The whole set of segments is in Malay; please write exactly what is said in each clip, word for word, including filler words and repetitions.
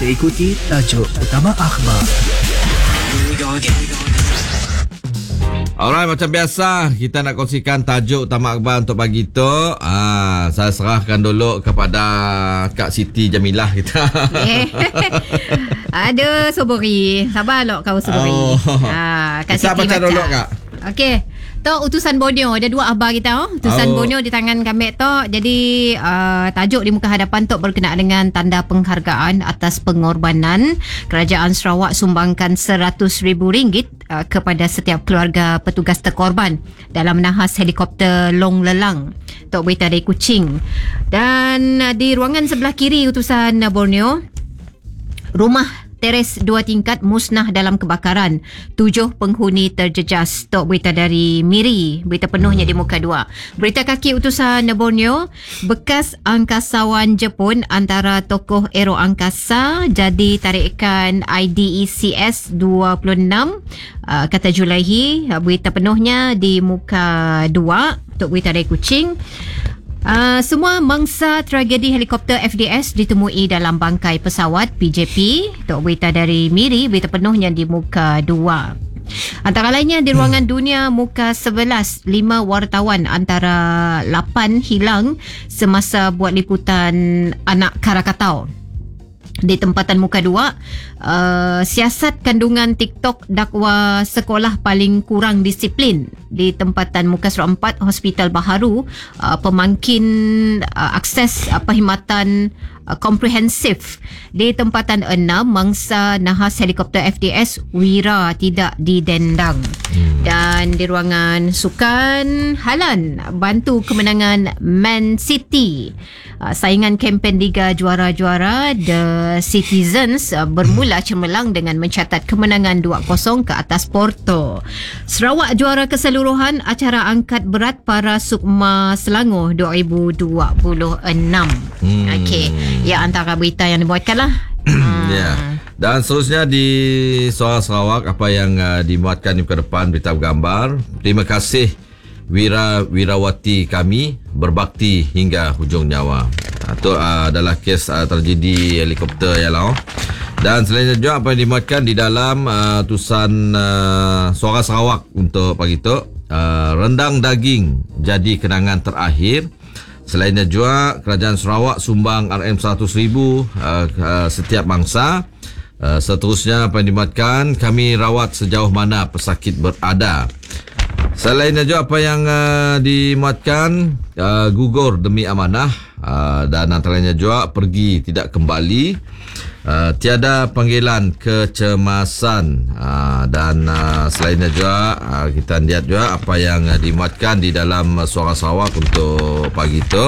Kita ikuti tajuk utama akhbar. Alright, macam biasa kita nak kongsikan tajuk utama akhbar untuk pagi tu. Ah, saya serahkan dulu kepada Kak Siti Jamilah kita. Ada Sobori. Sabar lok kau Sobori. Oh. Ah, Kak Kita Siti baca baca. dulu Kak. Okey. Tu utusan Borneo. Ada dua akhbar kita. Oh. Utusan Oh. Borneo di tangan kami tu. Jadi uh, tajuk di muka hadapan tu berkenaan dengan tanda penghargaan atas pengorbanan. Kerajaan Sarawak sumbangkan seratus ribu ringgit uh, kepada setiap keluarga petugas terkorban dalam menahas helikopter Long Lelang. Tok berita dari Kuching. Dan uh, di ruangan sebelah kiri utusan uh, Borneo, rumah teres dua tingkat musnah dalam kebakaran. Tujuh penghuni terjejas. Tok berita dari Miri. Berita penuhnya di muka dua. Berita kaki utusan Borneo. Bekas angkasawan Jepun antara tokoh aero angkasa jadi tarikan I D E C S dua puluh enam. Uh, kata Julaihi. Berita penuhnya di muka dua. Tok berita dari Kuching. Uh, semua mangsa tragedi helikopter F D S ditemui dalam bangkai pesawat P J P. Tok berita dari Miri, berita penuhnya di muka dua. Antara lainnya di ruangan dunia muka sebelas, lima wartawan antara lapan hilang semasa buat liputan anak Krakatau. Di tempatan muka dua, uh, siasat kandungan TikTok dakwa sekolah paling kurang disiplin. Di tempatan muka surat empat, Hospital Baharu, uh, pemangkin uh, akses uh, perkhidmatan uh, komprehensif. Di tempatan enam, mangsa nahas helikopter F D S Wira tidak didendang. Hmm. Dan di ruangan sukan, Halan bantu kemenangan Man City. Uh, saingan kempen Liga Juara-Juara The Citizens uh, bermula cemerlang dengan mencatat kemenangan dua kosong ke atas Porto. Sarawak juara keseluruhan acara angkat berat para Sukma Selangor dua ribu dua puluh enam. Hmm. Okey, ya antara berita yang dibuatkanlah. Hmm. Ya. Yeah. Dan seterusnya di Suara Sarawak, apa yang uh, dimuatkan di muka depan berita bergambar. Terima kasih Wira Wirawati kami berbakti hingga hujung nyawa. Itu uh, adalah kes uh, tragedi helikopter Yalau. Dan selain itu apa yang dimuatkan di dalam uh, tulisan uh, Suara Sarawak untuk pagi itu, uh, rendang daging jadi kenangan terakhir. Selainnya juga Kerajaan Sarawak sumbang R M seratus ribu uh, uh, setiap mangsa. Uh, seterusnya apa yang dimuatkan, kami rawat sejauh mana pesakit berada. Selainnya juga apa yang uh, dimuatkan, uh, gugur demi amanah, uh, dan antaranya juga pergi tidak kembali, uh, tiada panggilan kecemasan, uh, dan uh, selainnya juga uh, kita lihat juga apa yang uh, dimuatkan di dalam uh, Suara Sarawak untuk pagi itu.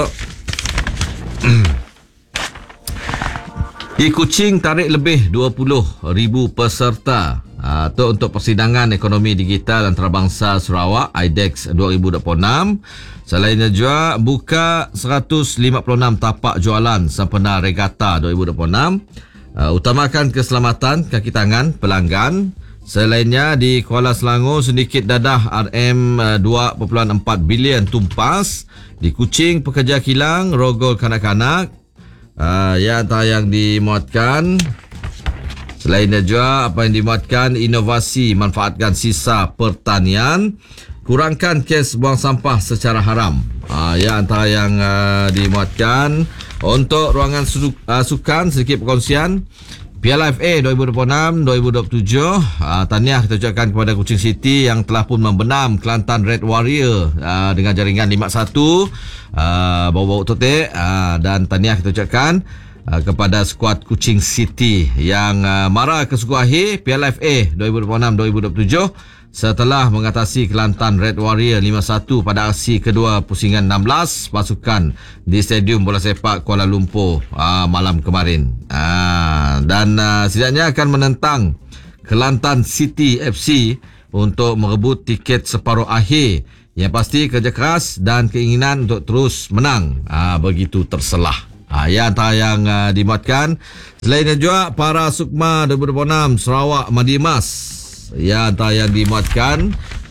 Di Kuching tarik lebih dua puluh ribu peserta uh, tu untuk persidangan ekonomi digital antarabangsa Sarawak I D E X dua ribu dua puluh enam. Selainnya juga buka seratus lima puluh enam tapak jualan sempena Regata dua ribu dua puluh enam. Uh, utamakan keselamatan kaki tangan pelanggan. Selainnya di Kuala Selangor sedikit dadah R M dua perpuluhan empat bilion tumpas. Di Kuching pekerja kilang rogol kanak-kanak. Uh, ya antara yang dimuatkan. Selainnya juga apa yang dimuatkan, inovasi manfaatkan sisa pertanian, kurangkan kes buang sampah secara haram. Uh, ya antara yang uh, dimuatkan. Untuk ruangan su- uh, sukan sedikit perkongsian. Piala F A dua ribu dua puluh enam dua ribu dua puluh tujuh, uh, tahniah kita ucapkan kepada Kuching City yang telah pun membenam Kelantan Red Warrior uh, dengan jaringan lima satu, uh, bau-bau totek, uh, dan tahniah kita ucapkan uh, kepada skuad Kuching City yang uh, mara ke suku akhir Piala F A dua ribu dua puluh enam dua ribu dua puluh tujuh setelah mengatasi Kelantan Red Warrior lima satu pada aksi kedua pusingan enam belas pasukan di Stadium Bola Sepak Kuala Lumpur uh, malam kemarin. Uh, dan uh, setidaknya akan menentang Kelantan City F C untuk merebut tiket separuh akhir. Yang pasti kerja keras dan keinginan untuk terus menang uh, begitu terselah. Uh, ya antara yang uh, dimuatkan. Selainnya juga para Sukma dua ribu dua puluh enam Sarawak Madi Emas. Ya antara yang dimuatkan.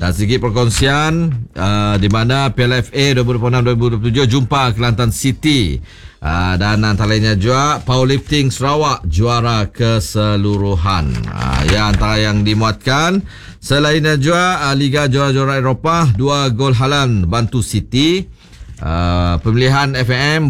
Dan segi perkongsian uh, di mana Piala F A dua ribu dua puluh enam dua ribu dua puluh tujuh jumpa Kelantan City. Uh, dan antara lainnya juga Powerlifting Sarawak juara keseluruhan. Uh, ya antara yang dimuatkan. Selainnya juga uh, Liga Juara-Juara Eropah, dua gol halan bantu City. Uh, pemilihan F A M